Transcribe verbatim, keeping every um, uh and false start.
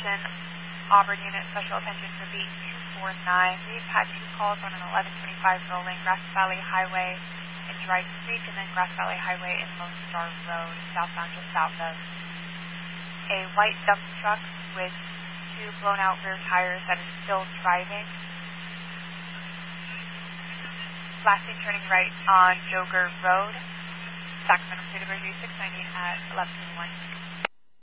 Houston, Auburn Unit, special attention for beat two four nine. We've had two calls on an eleven twenty-five rolling, Grass Valley Highway in Dry Creek, and then Grass Valley Highway in Lone Star Road, southbound just south of a white dump truck with two blown out rear tires that is still driving. Lastly, turning right on Joger Road, Sacramento State Emergency six ninety at eleven twenty-one.